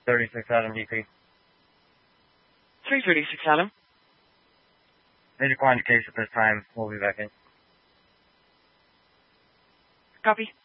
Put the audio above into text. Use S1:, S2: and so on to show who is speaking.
S1: 36 Adam DP.
S2: 336 Adam.
S1: They declined the case at this time. We'll be back in.
S2: Copy.